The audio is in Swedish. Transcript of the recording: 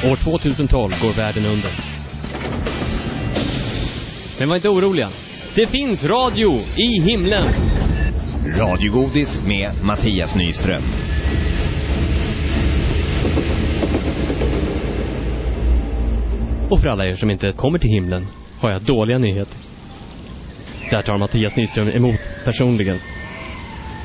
År 2012 går världen under. Men var inte oroliga. Det finns radio i himlen. Radiogodis med Mattias Nyström. Och för alla er som inte kommer till himlen har jag dåliga nyheter. Där tar Mattias Nyström emot personligen.